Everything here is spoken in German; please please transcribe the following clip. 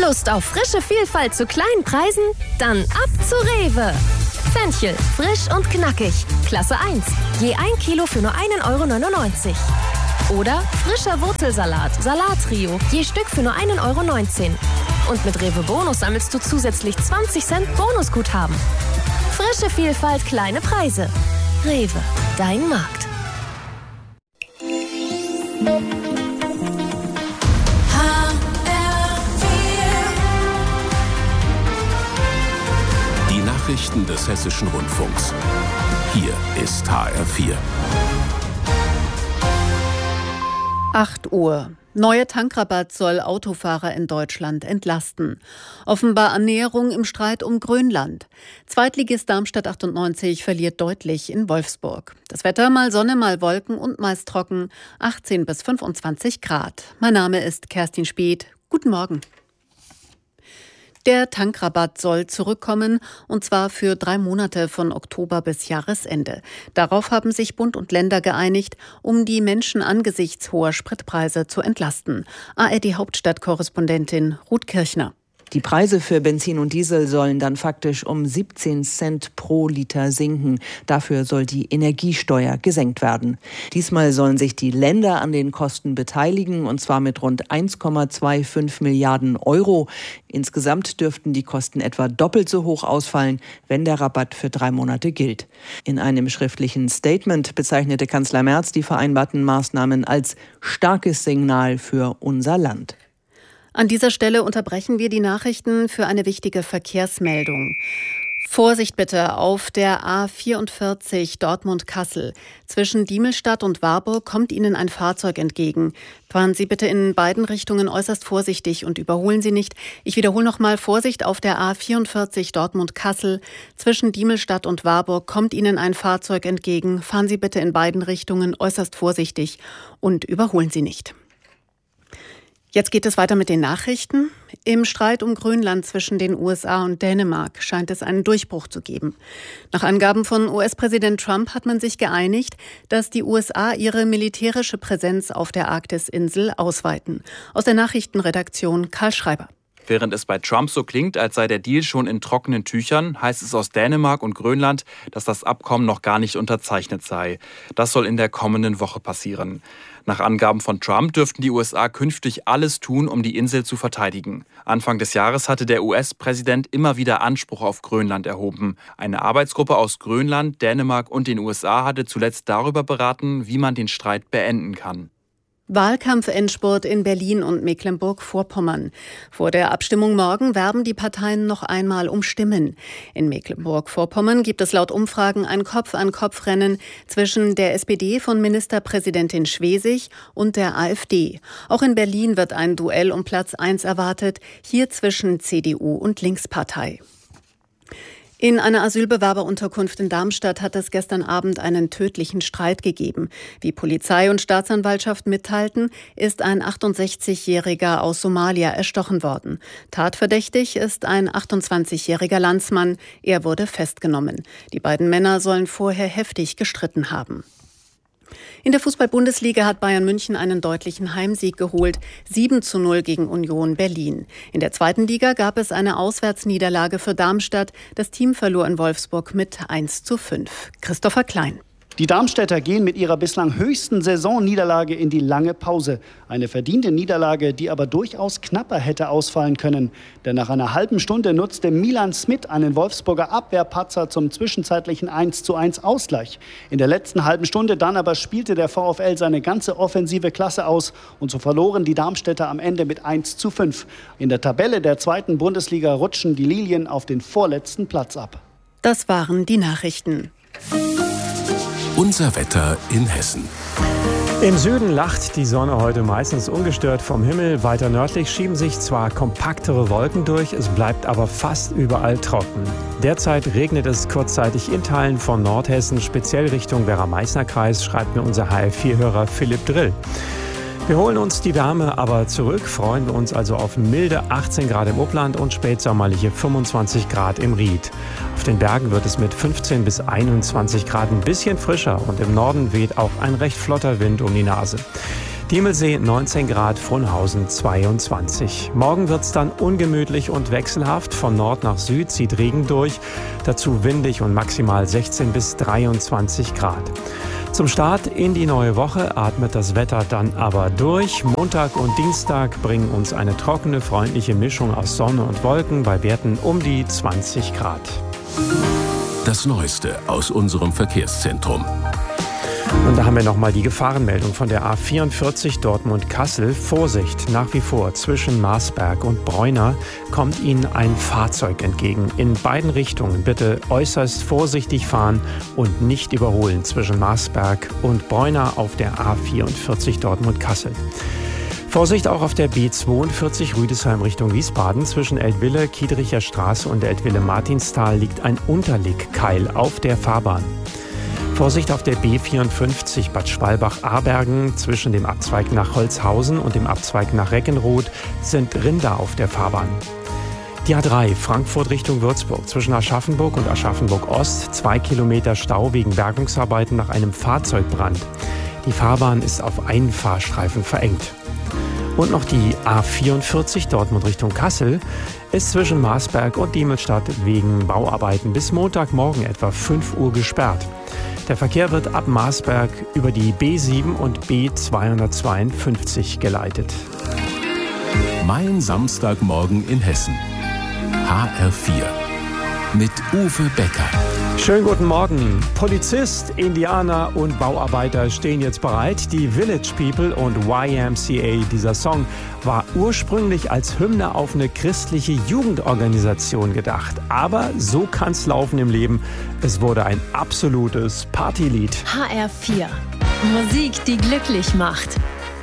Lust auf frische Vielfalt zu kleinen Preisen? Dann ab zu Rewe. Fenchel, frisch und knackig. Klasse 1. Je 1 Kilo für nur 1,99 €. Oder frischer Wurzelsalat, Salattrio. Je Stück für nur 1,19 €. Und mit Rewe Bonus sammelst du zusätzlich 20 Cent Bonusguthaben. Frische Vielfalt, kleine Preise. Rewe, dein Markt. Die Nachrichten des Hessischen Rundfunks. Hier ist HR4. 8 Uhr. Neuer Tankrabatt soll Autofahrer in Deutschland entlasten. Offenbar Annäherung im Streit um Grönland. Zweitligist Darmstadt 98 verliert deutlich in Wolfsburg. Das Wetter mal Sonne, mal Wolken und meist trocken. 18 bis 25 Grad. Mein Name ist Kerstin Speth. Guten Morgen. Der Tankrabatt soll zurückkommen, und zwar für 3 Monate von Oktober bis Jahresende. Darauf haben sich Bund und Länder geeinigt, um die Menschen angesichts hoher Spritpreise zu entlasten. ARD-Hauptstadtkorrespondentin Ruth Kirchner. Die Preise für Benzin und Diesel sollen dann faktisch um 17 Cent pro Liter sinken. Dafür soll die Energiesteuer gesenkt werden. Diesmal sollen sich die Länder an den Kosten beteiligen, und zwar mit rund 1,25 Milliarden €. Insgesamt dürften die Kosten etwa doppelt so hoch ausfallen, wenn der Rabatt für 3 Monate gilt. In einem schriftlichen Statement bezeichnete Kanzler Merz die vereinbarten Maßnahmen als starkes Signal für unser Land. An dieser Stelle unterbrechen wir die Nachrichten für eine wichtige Verkehrsmeldung. Vorsicht bitte auf der A44 Dortmund-Kassel. Zwischen Diemelstadt und Warburg kommt Ihnen ein Fahrzeug entgegen. Fahren Sie bitte in beiden Richtungen äußerst vorsichtig und überholen Sie nicht. Ich wiederhole nochmal: Vorsicht auf der A44 Dortmund-Kassel. Zwischen Diemelstadt und Warburg kommt Ihnen ein Fahrzeug entgegen. Fahren Sie bitte in beiden Richtungen äußerst vorsichtig und überholen Sie nicht. Jetzt geht es weiter mit den Nachrichten. Im Streit um Grönland zwischen den USA und Dänemark scheint es einen Durchbruch zu geben. Nach Angaben von US-Präsident Trump hat man sich geeinigt, dass die USA ihre militärische Präsenz auf der Arktisinsel ausweiten. Aus der Nachrichtenredaktion Karl Schreiber. Während es bei Trump so klingt, als sei der Deal schon in trockenen Tüchern, heißt es aus Dänemark und Grönland, dass das Abkommen noch gar nicht unterzeichnet sei. Das soll in der kommenden Woche passieren. Nach Angaben von Trump dürften die USA künftig alles tun, um die Insel zu verteidigen. Anfang des Jahres hatte der US-Präsident immer wieder Anspruch auf Grönland erhoben. Eine Arbeitsgruppe aus Grönland, Dänemark und den USA hatte zuletzt darüber beraten, wie man den Streit beenden kann. Wahlkampfendspurt in Berlin und Mecklenburg-Vorpommern. Vor der Abstimmung morgen werben die Parteien noch einmal um Stimmen. In Mecklenburg-Vorpommern gibt es laut Umfragen ein Kopf-an-Kopf-Rennen zwischen der SPD von Ministerpräsidentin Schwesig und der AfD. Auch in Berlin wird ein Duell um Platz 1 erwartet, hier zwischen CDU und Linkspartei. In einer Asylbewerberunterkunft in Darmstadt hat es gestern Abend einen tödlichen Streit gegeben. Wie Polizei und Staatsanwaltschaft mitteilten, ist ein 68-Jähriger aus Somalia erstochen worden. Tatverdächtig ist ein 28-jähriger Landsmann. Er wurde festgenommen. Die beiden Männer sollen vorher heftig gestritten haben. In der Fußball-Bundesliga hat Bayern München einen deutlichen Heimsieg geholt, 7:0 gegen Union Berlin. In der zweiten Liga gab es eine Auswärtsniederlage für Darmstadt. Das Team verlor in Wolfsburg mit 1:5. Christopher Klein. Die Darmstädter gehen mit ihrer bislang höchsten Saisonniederlage in die lange Pause. Eine verdiente Niederlage, die aber durchaus knapper hätte ausfallen können. Denn nach einer halben Stunde nutzte Milan Smith einen Wolfsburger Abwehrpatzer zum zwischenzeitlichen 1:1 Ausgleich. In der letzten halben Stunde dann aber spielte der VfL seine ganze offensive Klasse aus. Und so verloren die Darmstädter am Ende mit 1:5. In der Tabelle der zweiten Bundesliga rutschen die Lilien auf den vorletzten Platz ab. Das waren die Nachrichten. Unser Wetter in Hessen. Im Süden lacht die Sonne heute meistens ungestört vom Himmel. Weiter nördlich schieben sich zwar kompaktere Wolken durch, es bleibt aber fast überall trocken. Derzeit regnet es kurzzeitig in Teilen von Nordhessen, speziell Richtung Werra-Meißner-Kreis, schreibt mir unser HR4-Hörer Philipp Drill. Wir holen uns die Wärme aber zurück, freuen wir uns also auf milde 18 Grad im Upland und spätsommerliche 25 Grad im Ried. Auf den Bergen wird es mit 15 bis 21 Grad ein bisschen frischer und im Norden weht auch ein recht flotter Wind um die Nase. Diemelsee 19 Grad, Frohnhausen 22. Morgen wird es dann ungemütlich und wechselhaft. Von Nord nach Süd zieht Regen durch. Dazu windig und maximal 16 bis 23 Grad. Zum Start in die neue Woche atmet das Wetter dann aber durch. Montag und Dienstag bringen uns eine trockene, freundliche Mischung aus Sonne und Wolken bei Werten um die 20 Grad. Das Neueste aus unserem Verkehrszentrum. Und da haben wir nochmal die Gefahrenmeldung von der A44 Dortmund-Kassel. Vorsicht, nach wie vor zwischen Marsberg und Bräuner kommt Ihnen ein Fahrzeug entgegen. In beiden Richtungen bitte äußerst vorsichtig fahren und nicht überholen zwischen Marsberg und Bräuner auf der A44 Dortmund-Kassel. Vorsicht auch auf der B42 Rüdesheim Richtung Wiesbaden. Zwischen Eltville, Kiedricher Straße und Eltville-Martinstal liegt ein Unterlegkeil auf der Fahrbahn. Vorsicht auf der B54 Bad Schwalbach-Aarbergen. Zwischen dem Abzweig nach Holzhausen und dem Abzweig nach Reckenroth sind Rinder auf der Fahrbahn. Die A3 Frankfurt Richtung Würzburg. Zwischen Aschaffenburg und Aschaffenburg-Ost 2 Kilometer Stau wegen Bergungsarbeiten nach einem Fahrzeugbrand. Die Fahrbahn ist auf einen Fahrstreifen verengt. Und noch die A44 Dortmund Richtung Kassel ist zwischen Marsberg und Diemelstadt wegen Bauarbeiten bis Montagmorgen etwa 5 Uhr gesperrt. Der Verkehr wird ab Marsberg über die B7 und B252 geleitet. Mein Samstagmorgen in Hessen. HR4 mit Uwe Becker. Schönen guten Morgen. Polizist, Indianer und Bauarbeiter stehen jetzt bereit. Die Village People und YMCA, dieser Song, war ursprünglich als Hymne auf eine christliche Jugendorganisation gedacht. Aber so kann's laufen im Leben. Es wurde ein absolutes Partylied. HR4. Musik, die glücklich macht.